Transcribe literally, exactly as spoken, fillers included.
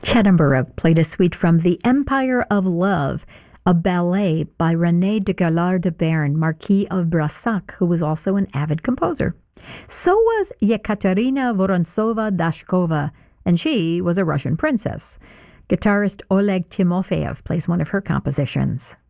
Chetan Baroque played a suite from The Empire of Love, a ballet by René de Galard de Bern, Marquis of Brassac, who was also an avid composer. So was Yekaterina Vorontsova-Dashkova, and she was a Russian princess. Guitarist Oleg Timofeyev plays one of her compositions.